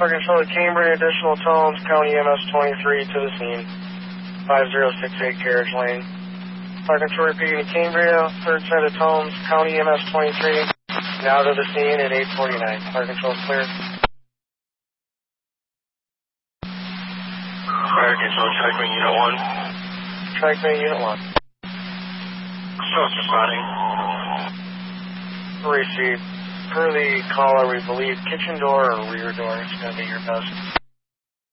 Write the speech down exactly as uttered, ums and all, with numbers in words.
Park Control to Cambria, additional tones, County M S twenty-three to the scene. five zero six eight Carriage Lane. Park Control repeating to Cambria, third set of tones, County M S twenty-three, now to the scene at eight forty-nine. Park Control clear. Park Control, TRICME Unit one. TRICME Unit one. Close spotting. Received. Per the caller, we believe kitchen door or rear door is going to be your best.